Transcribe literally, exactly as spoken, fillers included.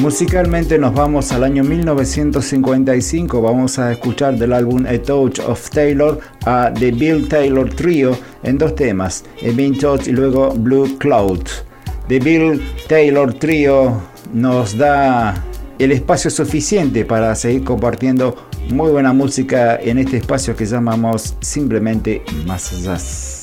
Musicalmente nos vamos al año mil novecientos cincuenta y cinco. Vamos a escuchar del álbum A Touch of Taylor a The Bill Taylor Trio en dos temas, A Mean Touch y luego Blue Cloud. The Bill Taylor Trio nos da el espacio suficiente para seguir compartiendo muy buena música en este espacio que llamamos simplemente Más Jazz.